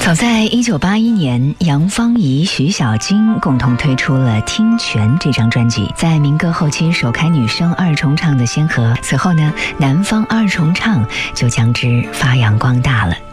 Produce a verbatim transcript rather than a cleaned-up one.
早在一九八一年，杨芳仪、徐小菁共同推出了《听泉》这张专辑，在民歌后期首开女声二重唱的先河。此后呢，南方二重唱就将之发扬光大了。